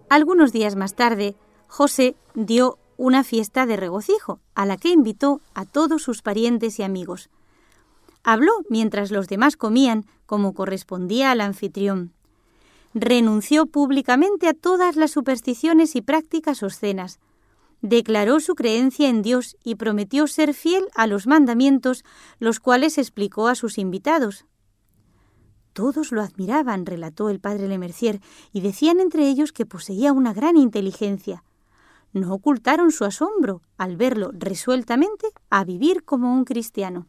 Algunos días más tarde, José dio una fiesta de regocijo, a la que invitó a todos sus parientes y amigos. Habló mientras los demás comían, como correspondía al anfitrión. Renunció públicamente a todas las supersticiones y prácticas obscenas. Declaró su creencia en Dios y prometió ser fiel a los mandamientos, los cuales explicó a sus invitados. Todos lo admiraban, relató el padre Lemercier, y decían entre ellos que poseía una gran inteligencia. No ocultaron su asombro al verlo resueltamente a vivir como un cristiano.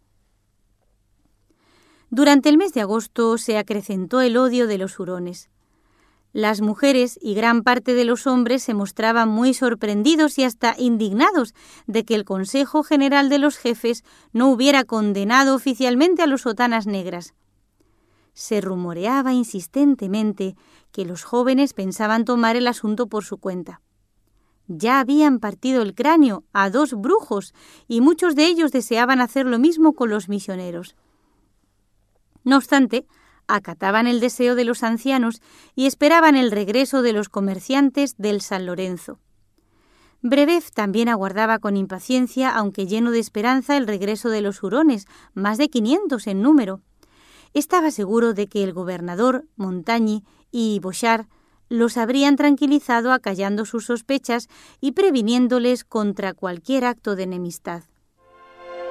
Durante el mes de agosto se acrecentó el odio de los hurones. Las mujeres y gran parte de los hombres se mostraban muy sorprendidos y hasta indignados de que el Consejo General de los Jefes no hubiera condenado oficialmente a los sotanas negras. Se rumoreaba insistentemente que los jóvenes pensaban tomar el asunto por su cuenta. Ya habían partido el cráneo a 2 brujos y muchos de ellos deseaban hacer lo mismo con los misioneros. No obstante, acataban el deseo de los ancianos y esperaban el regreso de los comerciantes del San Lorenzo. Brebev también aguardaba con impaciencia, aunque lleno de esperanza, el regreso de los hurones, más de 500 en número. Estaba seguro de que el gobernador, Montagny y Bochart los habrían tranquilizado acallando sus sospechas y previniéndoles contra cualquier acto de enemistad.